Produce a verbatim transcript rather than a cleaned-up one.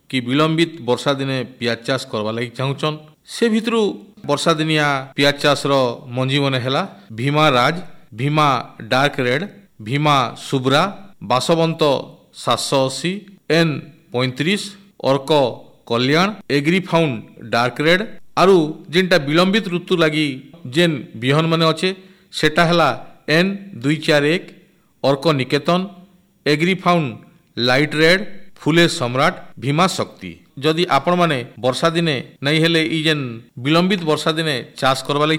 कि विलंबित वर्षा दिने पियाज चाष करवा लगी चाहूछन से भितरु वर्षा दिनिया पियाज चाष रो मंजी मने हैला भीमा राज, भीमा डार्क रेड, भीमा सुब्रा, बासवंत सात सौ अस्सी, एन पैंतीस, अर्क कल्याण, एग्री फाउंड डार्क रेड आरु जिनटा विलंबित ऋतु लगी जेन बिहन माने अच्छे सेटा हैला एन दुई चार एक, अर्क निकेतन, एग्री फाउंड लाइट रेड, फुले सम्राट, भीमा शक्ति। जदि आपण माने वर्षा दिने नहीं हेले ई जेन विलंबित वर्षा दिने चाष करवा